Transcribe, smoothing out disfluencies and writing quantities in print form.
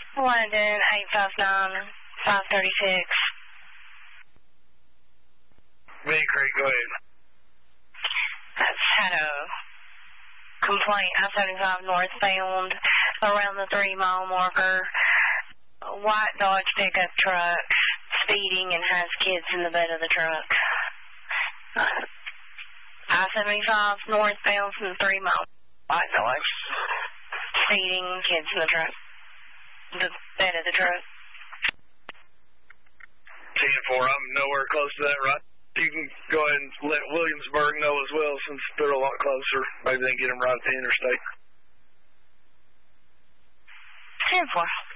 London 859-536. Big Creek, go ahead. I've had a complaint, I-75 northbound, around the 3-mile marker. A white Dodge pickup truck speeding and has kids in the bed of the truck. I-75 northbound from the 3-mile. White Dodge. Speeding, kids in the truck. The bed of the truck. 10-4, I'm nowhere close to that, right? You can go ahead and let Williamsburg know as well, since they're a lot closer. Maybe they can get them right at the interstate. 10-4.